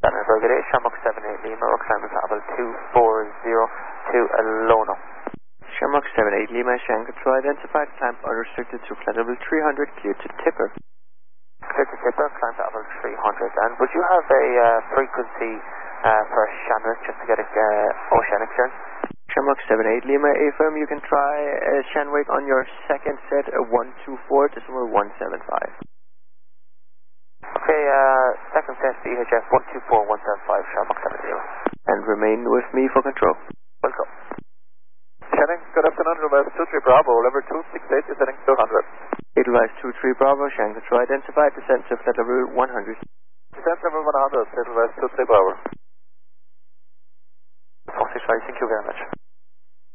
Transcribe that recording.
Daniel Burger, Shamrock 78 Lima, Roxanne Travel 240 to Lono. Shamrock 78 Lima, Shan Control identified, climb unrestricted to flight level 300, clear to Tipper. Clear to Tipper, climb to level 300. And would you have a frequency for Shanwick just to get a oceanic clearance? Shamrock 78 Lima, affirm you can try Shanwick on your second set, 124, decimal 175. Okay, second set VHF 124175, Shamrock 78 Lima. And remain with me for control. Welcome. Shannon, good afternoon, Reverse 23 Bravo, level 268, descending to 100. Edelweiss 23 Bravo, Shan Control identified, descent to flight level 100. Descent level 100, Edelweiss 23 Bravo. Foxy, thank you very much.